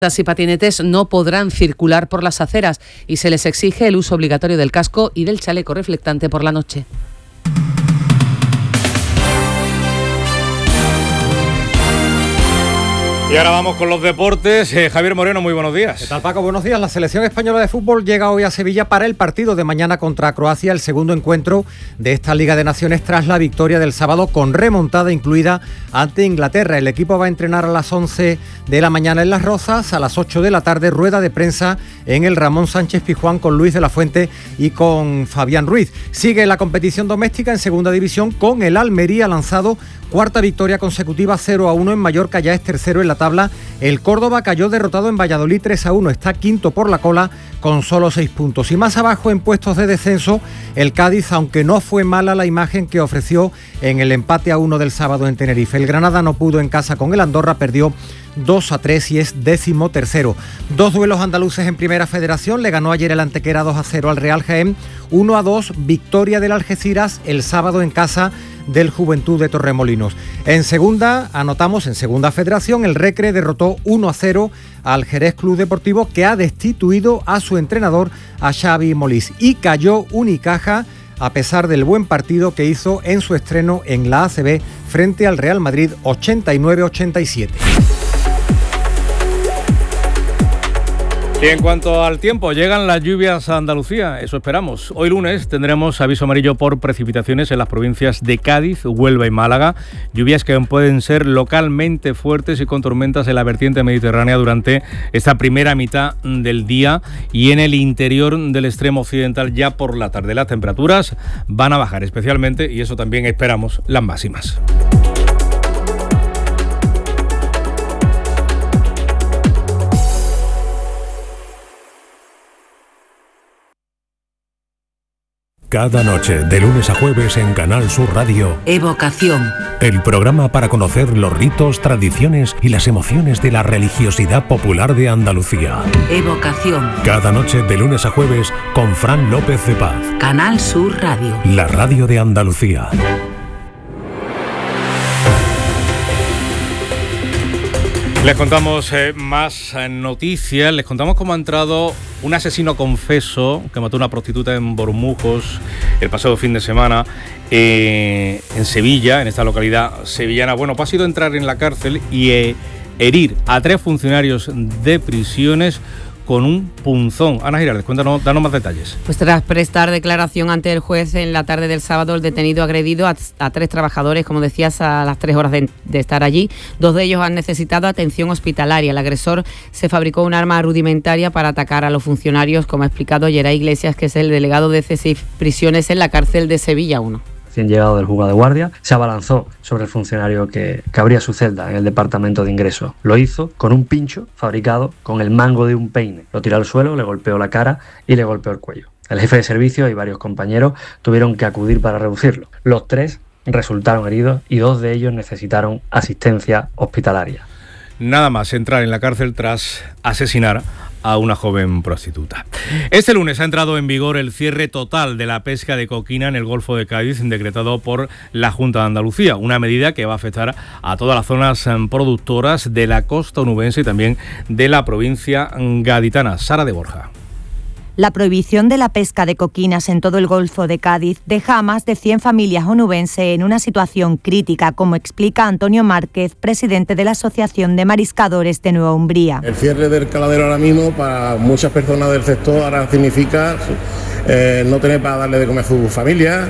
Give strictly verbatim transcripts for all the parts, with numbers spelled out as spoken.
y patinetes no podrán circular por las aceras y se les exige el uso obligatorio del casco y del chaleco reflectante por la noche. Y ahora vamos con los deportes. Eh, Javier Moreno, muy buenos días. ¿Qué tal, Paco? Buenos días. La selección española de fútbol llega hoy a Sevilla para el partido de mañana contra Croacia, el segundo encuentro de esta Liga de Naciones tras la victoria del sábado con remontada incluida ante Inglaterra. El equipo va a entrenar a las once de la mañana en Las Rozas, a las ocho de la tarde rueda de prensa en el Ramón Sánchez Pizjuán con Luis de la Fuente y con Fabián Ruiz. Sigue la competición doméstica en segunda división con el Almería lanzado cuarta victoria consecutiva, cero a uno en Mallorca, ya es tercero en la tabla. El Córdoba cayó derrotado en Valladolid tres a uno, está quinto por la cola con solo seis puntos. Y más abajo en puestos de descenso, el Cádiz, aunque no fue mala la imagen que ofreció en el empate a uno del sábado en Tenerife. El Granada no pudo en casa con el Andorra, perdió dos a tres y es décimo tercero. Dos duelos andaluces en Primera Federación, le ganó ayer el Antequera dos a cero al Real Jaén, uno a dos, victoria del Algeciras el sábado en casa del Juventud de Torremolinos. En segunda, anotamos en Segunda Federación, el Recre derrotó uno a cero al Jerez Club Deportivo, que ha destituido a su entrenador, a Xavi Molís, y cayó Unicaja a pesar del buen partido que hizo en su estreno en la A C B frente al Real Madrid, ochenta y nueve a ochenta y siete. Y en cuanto al tiempo, llegan las lluvias a Andalucía, eso esperamos. Hoy lunes tendremos aviso amarillo por precipitaciones en las provincias de Cádiz, Huelva y Málaga. Lluvias que pueden ser localmente fuertes y con tormentas en la vertiente mediterránea durante esta primera mitad del día y en el interior del extremo occidental ya por la tarde. Las temperaturas van a bajar especialmente, y eso también esperamos, las máximas. Cada noche, de lunes a jueves en Canal Sur Radio, Evocación. El programa para conocer los ritos, tradiciones y las emociones de la religiosidad popular de Andalucía. Evocación. Cada noche, de lunes a jueves, con Fran López de Paz. Canal Sur Radio. La radio de Andalucía. Les contamos eh, más eh, noticias, les contamos cómo ha entrado un asesino confeso que mató a una prostituta en Bormujos el pasado fin de semana eh, en Sevilla, en esta localidad sevillana. Bueno, pues ha sido entrar en la cárcel y eh, herir a tres funcionarios de prisiones con un punzón. Ana Giraldez, cuéntanos, danos más detalles. Pues tras prestar declaración ante el juez en la tarde del sábado, el detenido ha agredido a, a tres trabajadores, como decías, a las tres horas de, de estar allí. Dos de ellos han necesitado atención hospitalaria. El agresor se fabricó un arma rudimentaria para atacar a los funcionarios, como ha explicado Geray Iglesias, que es el delegado de C S I Prisiones en la cárcel de Sevilla uno. Recién llegado del juzgado de guardia, se abalanzó sobre el funcionario que, que abría su celda en el departamento de ingreso. Lo hizo con un pincho fabricado con el mango de un peine. Lo tiró al suelo, le golpeó la cara y le golpeó el cuello. El jefe de servicio y varios compañeros tuvieron que acudir para reducirlo. Los tres resultaron heridos y dos de ellos necesitaron asistencia hospitalaria. Nada más entrar en la cárcel tras asesinar a una joven prostituta. Este lunes ha entrado en vigor el cierre total de la pesca de coquina en el Golfo de Cádiz, decretado por la Junta de Andalucía, una medida que va a afectar a todas las zonas productoras de la costa onubense y también de la provincia gaditana. Sara de Borja. La prohibición de la pesca de coquinas en todo el Golfo de Cádiz deja a más de cien familias onubenses en una situación crítica, como explica Antonio Márquez, presidente de la Asociación de Mariscadores de Nueva Umbría. El cierre del caladero ahora mismo para muchas personas del sector ahora significa eh, no tener para darle de comer a su familia,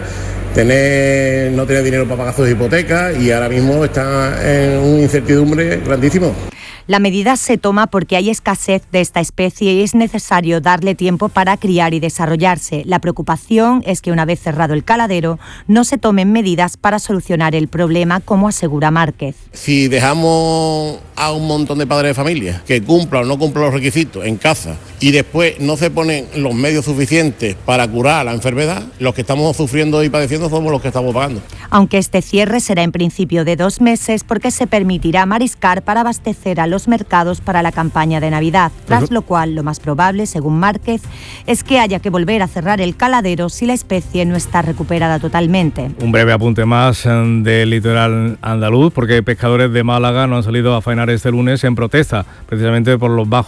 tener, no tener dinero para pagar sus hipotecas, y ahora mismo está en una incertidumbre grandísimo. La medida se toma porque hay escasez de esta especie y es necesario darle tiempo para criar y desarrollarse. La preocupación es que una vez cerrado el caladero no se tomen medidas para solucionar el problema, como asegura Márquez. Si dejamos a un montón de padres de familia que cumplan o no cumplan los requisitos en casa y después no se ponen los medios suficientes para curar la enfermedad, los que estamos sufriendo y padeciendo somos los que estamos pagando. Aunque este cierre será en principio de dos meses porque se permitirá mariscar para abastecer a los mercados para la campaña de Navidad, tras lo cual lo más probable, según Márquez, es que haya que volver a cerrar el caladero si la especie no está recuperada totalmente. Un breve apunte más del litoral andaluz, porque pescadores de Málaga no han salido a faenar este lunes en protesta, precisamente por los bajos